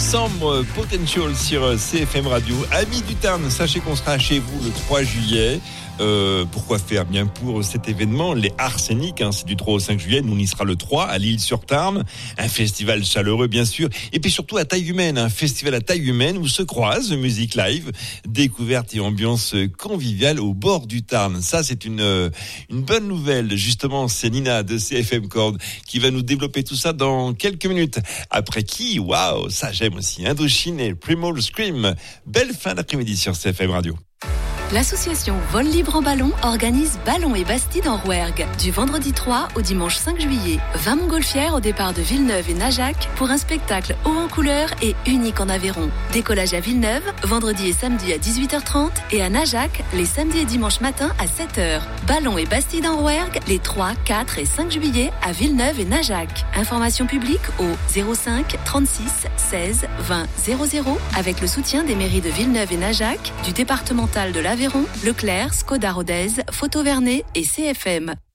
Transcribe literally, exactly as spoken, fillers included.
Summer Potential sur C F M Radio. Amis du Tarn, sachez qu'on sera chez vous le trois juillet. Euh, pourquoi faire? Bien pour cet événement, les Arseniques, hein, c'est du trois au cinq juillet, nous on y sera le trois à l'Île-sur-Tarn, un festival chaleureux bien sûr, et puis surtout à taille humaine, un festival à taille humaine où se croisent musique live, découverte et ambiance conviviale au bord du Tarn. Ça c'est une, une bonne nouvelle, justement c'est Nina de C F M Cord qui va nous développer tout ça dans quelques minutes. Après qui, waouh, ça j'aime aussi, Indochine et Primal Scream. Belle fin d'après-midi sur C F M Radio. L'association Vol Libre en Ballon organise Ballon et Bastide en Rouergue du vendredi trois au dimanche cinq juillet. vingt montgolfières au départ de Villeneuve et Najac pour un spectacle haut en couleur et unique en Aveyron. Décollage à Villeneuve, vendredi et samedi à dix-huit heures trente et à Najac, les samedis et dimanches matin à sept heures. Ballon et Bastide en Rouergue les trois, quatre et cinq juillet à Villeneuve et Najac. Information publique au zéro cinq trente-six seize vingt zéro zéro avec le soutien des mairies de Villeneuve et Najac, du départemental de l'Aveyron, Leclerc, Skoda Rodez, Photo Vernet et C F M.